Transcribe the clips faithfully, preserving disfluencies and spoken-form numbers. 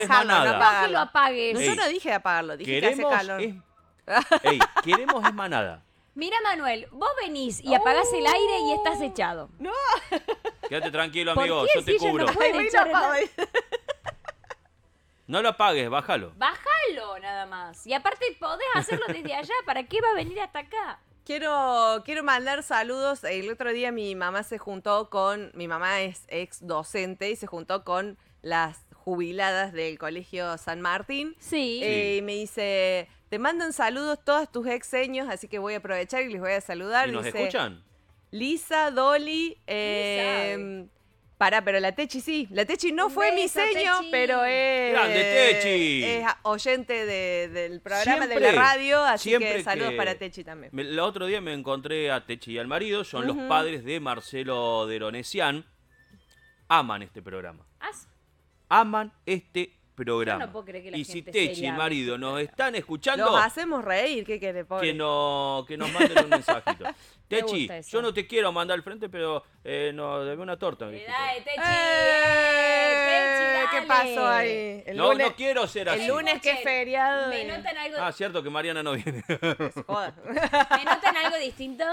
es Dejarlo, no manada. No que lo apagarlo. apagues. No, yo Ey, no dije apagarlo, dije que hace Queremos calor. es... Ey, queremos es manada. Mira, Manuel, vos venís y apagás el aire y estás echado. No, Quédate tranquilo, ¿Por amigo, qué? yo te Si ella cubro. no puede ahí voy y lo echar apago. nada. No lo apagues, bájalo. Bájalo nada más. Y aparte podés hacerlo desde allá. ¿Para qué va a venir hasta acá? Quiero, quiero mandar saludos. El otro día mi mamá se juntó con, mi mamá es ex docente y se juntó con las jubiladas del Colegio San Martín. Sí. Eh, y me dice, te mandan saludos todos tus ex seños, así que voy a aprovechar y les voy a saludar. ¿Y nos Dice, escuchan? Lisa, Dolly, eh, pará, pero la Techi sí. La Techi no Un fue mi beso, seño, Techi. pero es... ¡Grande, Techi! Es oyente de- del programa de Siempre, la radio, así siempre que saludos que- para Techi también. Me- El otro día me encontré a Techi y al marido, son los Ujú. padres de Marcelo Deronesian. Aman este programa. Haz- Aman este programa. Yo no puedo creer que la y si gente Techi y seria marido hable nos de este están escuchando, Los hacemos reír, ¿qué quiere, pobre? que, no, que nos manden un mensajito. Techi, gusta eso. yo no te quiero mandar al frente, pero eh, no, dame una torta. me dijiste. Dale, Techi. ¡Eh! Techi, ¿Qué dale. pasó ahí? El No, lunes, no quiero ser así. el lunes que es feriado. ¿Me eh. notan algo, Ah, cierto que Mariana no viene. Joda. ¿me notan algo distinto?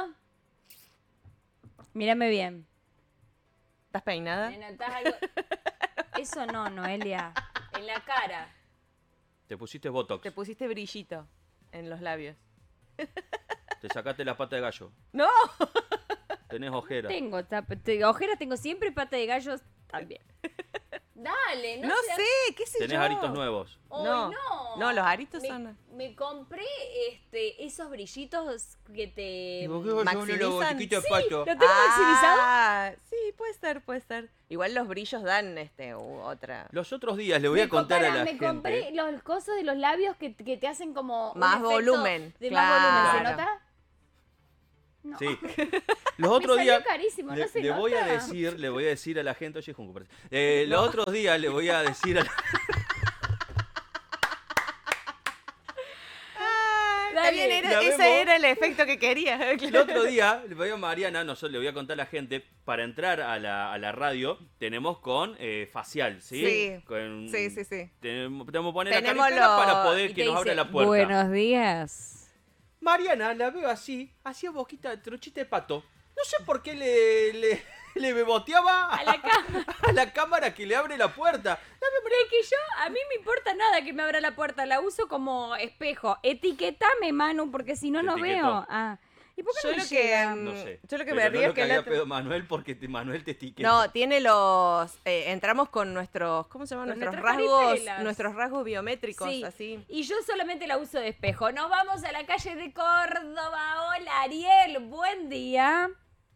Mírame bien. ¿Estás peinada? ¿Me notás algo? Eso no, Noelia. En la cara. Te pusiste Botox, Te pusiste brillito en los labios. te sacaste la pata de gallo, ¡No! tenés ojeras. Tengo tap- te- ojeras, tengo siempre, pata de gallos también. Dale, no, No seas- sé, qué sé Tenés yo. aritos nuevos. Ay, No. no. No, los aritos me, son- Me compré este, esos brillitos que te... maximizan. Sí, ¿lo tengo maximizado? Ah, sí, puede ser, puede ser. Igual los brillos dan este u- otra. Los otros días le voy a Me contar compará, a la me gente. compré los cosos de los labios que, que te hacen como un Más efecto volumen, de claro. más volumen, ¿se nota? No. Sí. Los otros salió días carísimo, le, no se le voy a nota. decir, le voy a decir a la gente, oye, Junco, parece. Eh, los otros días le voy a decir a la... Está Dale. bien, era- La ese vemos. era el efecto que quería. El otro día le voy a Mariana, no solo le voy a contar a la gente, para entrar a la, a la radio tenemos con eh, facial, ¿sí? Sí. Con- Sí, sí, sí. Tenemos, tenemos que poner Tenemos la caripela lo- para poder Y que te nos abra dice, la puerta. Buenos días. Mariana la veo así, hacía boquita de trochita de pato. No sé por qué le, le, le beboteaba A la cámara. a la cámara que le abre la puerta. Es que yo, a mí me importa nada que me abra la puerta, la uso como espejo. Etiquetame, Manu, porque si no, Te no etiquetó. veo. Ah. ¿Y por qué Yo no me lo que, llega? mm, No sé. yo lo que Pero me no río lo es que el cagué a otro- pedo Manuel porque te- Manuel te etiqueta. No, tiene los... eh, entramos con nuestros... ¿Cómo se llaman? Con Nuestros nuestras rasgos caripelas. nuestros rasgos biométricos, Sí. así. Y yo solamente la uso de espejo. Nos vamos a la calle de Córdoba. Hola, Ariel. Buen día.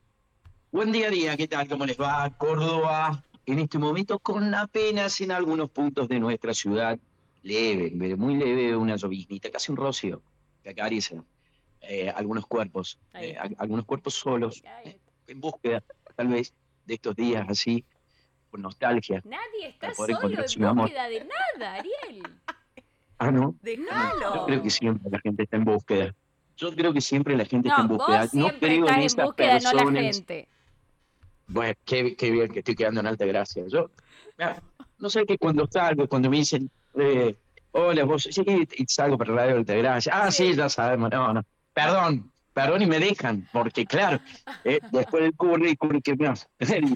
Buen día, día, ¿qué tal? ¿Cómo les va? Córdoba, en este momento con apenas en algunos puntos de nuestra ciudad, leve, pero muy leve, una lloviznita, casi un rocío, que acaricia eh, algunos cuerpos, Ahí eh, está. a- algunos cuerpos solos, Ahí eh, está. en búsqueda, tal vez, de estos días así, con nostalgia. Nadie está Para poder solo encontrar en su amor. búsqueda de nada, Ariel. Ah, ¿no? ¡Déjalo! Yo creo que siempre la gente está en búsqueda. Yo creo que siempre la gente está No, en búsqueda. vos No siempre creo estás en en esas búsqueda, no la personas. gente. Bueno, qué, qué bien que estoy quedando en alta gracia. Yo, mira, no sé que cuando salgo, cuando me dicen, eh, hola, vos, sí, y salgo para Radio Alta Gracia. Ah, sí. Sí. ya sabemos, no, no. Perdón, perdón y me dejan, porque claro, eh, después del currículum que me hace.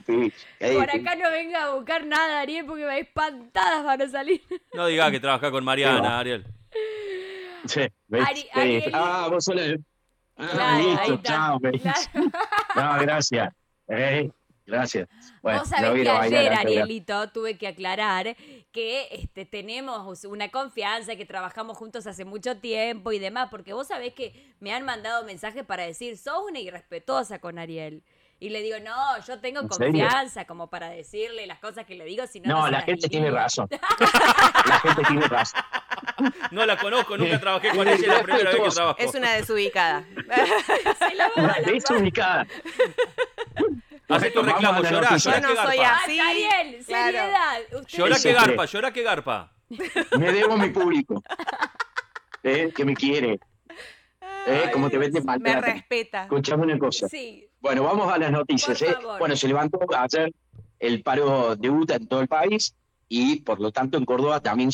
Por acá no venga a buscar nada, Ariel, porque me espantadas van a salir. No digas que trabajas con Mariana, Ariel. Sí, ¿ves? Ari- Sí. Ariel- Ah, vos sos la- Ah, Claro, ahí listo, está. chao. ¿ves? Claro. No, gracias. Eh, gracias. Bueno, Vos no sabés voy a que ir a bailar ayer, Alta Gracia. Arielito, tuve que aclarar que este, tenemos una confianza, que trabajamos juntos hace mucho tiempo y demás, porque vos sabés que me han mandado mensajes para decir, sos una irrespetuosa con Ariel. Y le digo, no, yo tengo ¿En serio? confianza como para decirle las cosas que le digo, si no, No, no se la las gente diría. tiene razón. La gente tiene razón. No la conozco, nunca trabajé con ella, es la primera vez que trabajo. Es una desubicada. Se la va a la Desubicada. Hace tu Bueno, reclamo, vamos a la llorá, noticia. llorá Yo que no soy garpa. así. Basta, Ariel, Claro. seriedad. Usted- Llorá Sí, que sí. garpa, llorá que garpa. Me debo mi público. Eh, que me quiere. Eh, como te vende mal. Me respeta. Escuchame una cosa. Sí, Bueno, vamos a las noticias. Por ¿eh? favor. Bueno, se levantó ayer el paro de U T A en todo el país y, por lo tanto, en Córdoba también